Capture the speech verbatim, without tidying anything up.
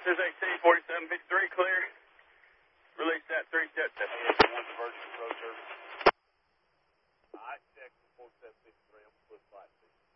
This is A C forty-seven fifty-three, clear. Release that three set. One diversion road service. I checked the forty-seven fifty-three. I'm going to put flight.